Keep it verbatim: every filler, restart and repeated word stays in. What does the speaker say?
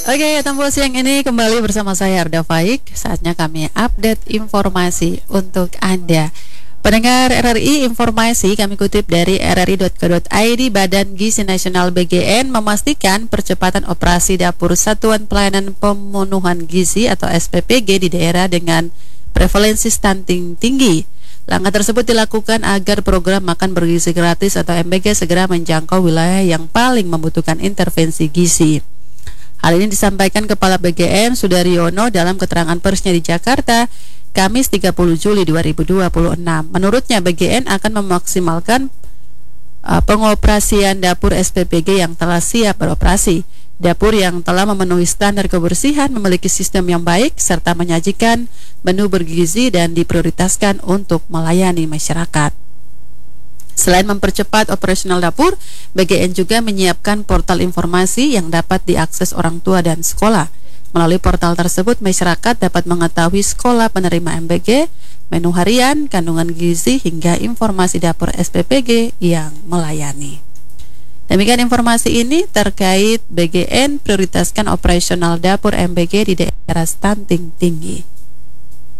Oke, Tempo siang ini kembali bersama saya Arda Faik. Saatnya kami update informasi untuk Anda. Pendengar R R I, informasi kami kutip dari r r i dot co dot i d. Badan Gizi Nasional B G N memastikan percepatan operasi dapur Satuan Pelayanan Pemenuhan Gizi atau S P P G di daerah dengan prevalensi stunting tinggi. Langkah tersebut dilakukan agar program makan bergizi gratis atau M B G segera menjangkau wilayah yang paling membutuhkan intervensi gizi. Hal ini disampaikan Kepala B G N Sudaryono dalam keterangan persnya di Jakarta, Kamis tiga puluh Juli dua ribu dua puluh enam. Menurutnya B G N akan memaksimalkan uh, pengoperasian dapur S P P G yang telah siap beroperasi. Dapur yang telah memenuhi standar kebersihan, memiliki sistem yang baik, serta menyajikan menu bergizi dan diprioritaskan untuk melayani masyarakat. Selain mempercepat operasional dapur, B G N juga menyiapkan portal informasi yang dapat diakses orang tua dan sekolah. Melalui portal tersebut, masyarakat dapat mengetahui sekolah penerima M B G, menu harian, kandungan gizi, hingga informasi dapur S P P G yang melayani. Demikian informasi ini terkait B G N prioritaskan operasional dapur M B G di daerah stunting tinggi.